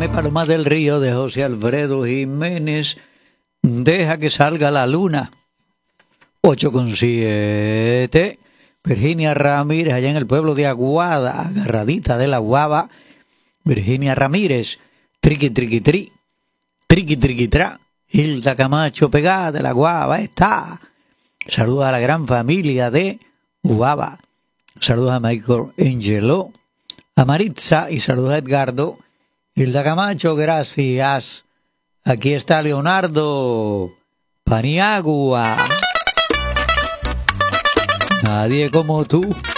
Dame Paloma del Río de José Alfredo Jiménez. Deja que salga la luna. 8:7. Virginia Ramírez, allá en el pueblo de Aguada, agarradita de la guava. Virginia Ramírez, triqui triqui tri, triqui triqui tra. Hilda Camacho, pegada de la guava, está. Saludos a la gran familia de Guava. Saludos a Michael Angelo, a Maritza y saludos a Edgardo. Hilda Camacho, gracias. Aquí está Leonardo Paniagua. Nadie como tú.